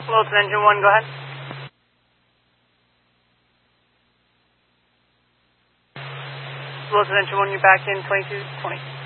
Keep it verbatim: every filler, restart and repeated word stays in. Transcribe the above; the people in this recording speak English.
Wilton engine one, go ahead. Wilton engine one, you're back in twenty-two twenty.